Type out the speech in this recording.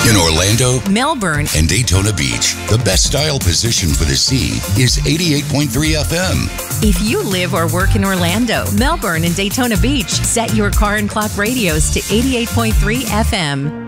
In Orlando, Melbourne, and Daytona Beach, the best style position for the sea is 88.3 FM. If you live or work in Orlando, Melbourne, and Daytona Beach, set your car and clock radios to 88.3 FM.